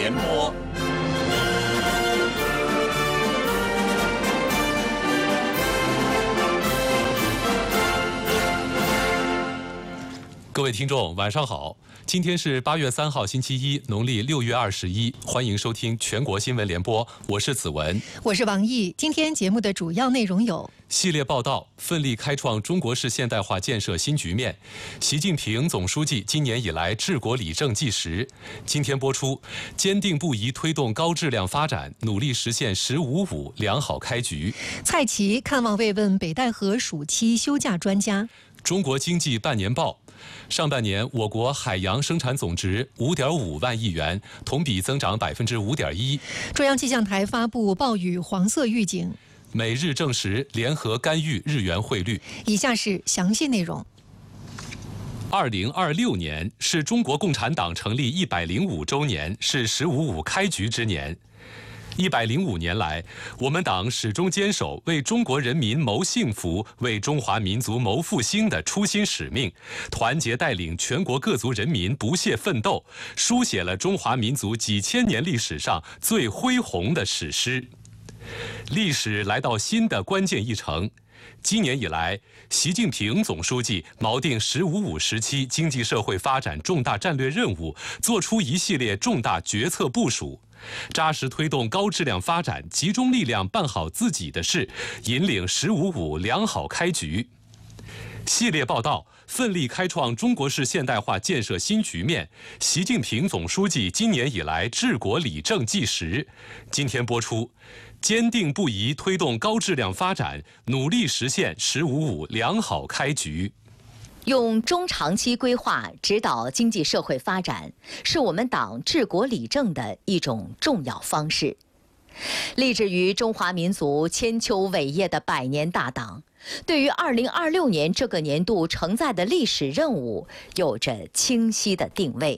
联播。各位听众，晚上好！今天是8月3号，星期一，农历6月21，欢迎收听全国新闻联播，我是子文， 我是王毅。今天节目的主要内容有： 系列报道，奋力开创中国式现代化建设新局面。习近平总书记今年以来治国理政纪实。今天播出，坚定不移推动高质量发展，努力实现“15+5”良好开局。 蔡奇看望慰问北戴河暑期休假专家。 中国经济半年报。上半年，我国海洋生产总值5.5万亿元，同比增长5.1%。 中央气象台发布暴雨黄色预警。 美日证实联合干预日元汇率。 以下是详细内容。 2026年是中国共产党成立105周年，是“15+5”开局之年。105年来，我们党始终坚守为中国人民谋幸福、为中华民族谋复兴的初心使命，团结带领全国各族人民不懈奋斗，书写了中华民族几千年历史上最恢宏的史诗。历史来到新的关键一程。今年以来，习近平总书记锚定“15+5”时期经济社会发展重大战略任务，作出一系列重大决策部署，扎实推动高质量发展，集中力量办好自己的事，引领“15+5”良好开局。系列报道，奋力开创中国式现代化建设新局面。习近平总书记今年以来治国理政纪实。今天播出，坚定不移推动高质量发展，努力实现“15+5”良好开局。 用中长期规划指导经济社会发展，是我们党治国理政的一种重要方式。立志于中华民族千秋伟业的百年大党，对于2026年这个年度承载的历史任务有着清晰的定位。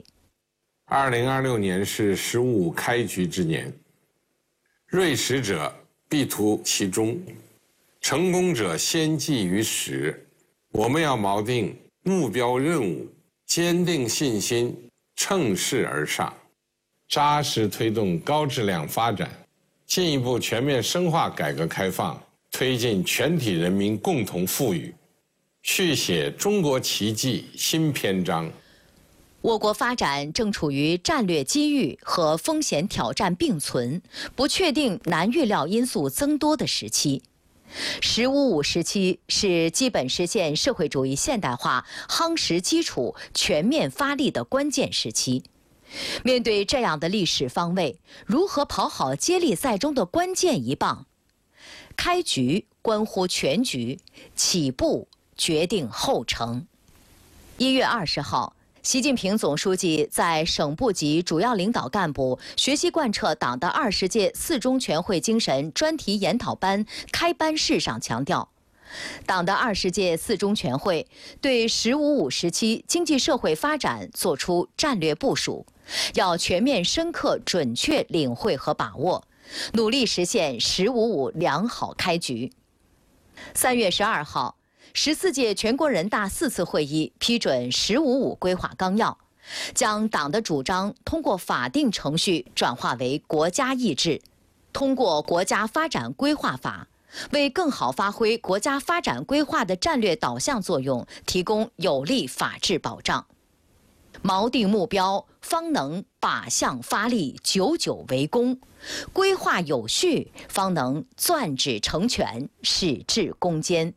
2026年是“15+5”开局之年，锐实者必图其中，成功者先记于始。我们要锚定目标任务，坚定信心，乘势而上，扎实推动高质量发展，进一步全面深化改革开放，推进全体人民共同富裕，续写中国奇迹新篇章。 我国发展正处于战略机遇和风险挑战并存、不确定难预料因素增多的时期。“15+5”时期是基本实现社会主义现代化夯实基础、全面发力的关键时期。面对这样的历史方位，如何跑好接力赛中的关键一棒？开局关乎全局，起步决定后程。1月20号。习近平总书记在省部级主要领导干部学习贯彻党的20届4中全会精神专题研讨班开班式上强调，党的20届4中全会对“15+5”时期经济社会发展作出战略部署，要全面深刻准确领会和把握，努力实现“15+5”良好开局。3月12号。14届全国人大4次会议批准“15+5”规划纲要，将党的主张通过法定程序转化为国家意志，通过国家发展规划法，为更好发挥国家发展规划的战略导向作用提供有力法治保障。锚定目标，方能靶向发力，久久为功；规划有序，方能攥指成拳，矢志攻坚。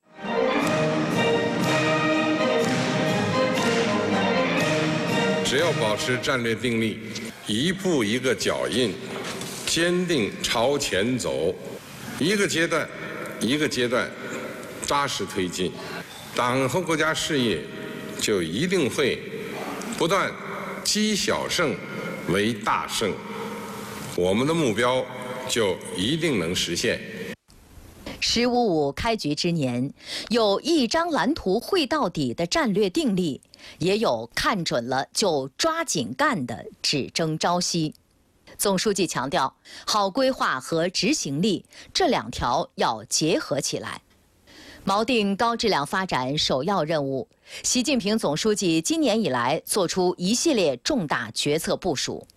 只要保持战略定力，一步一个脚印，坚定朝前走，一个阶段一个阶段扎实推进，党和国家事业就一定会不断积小胜为大胜，我们的目标就一定能实现。 “15+5”开局之年，有一张蓝图绘到底的战略定力，也有看准了就抓紧干的只争朝夕。总书记强调，好规划和执行力这两条要结合起来。锚定高质量发展首要任务，习近平总书记今年以来作出一系列重大决策部署，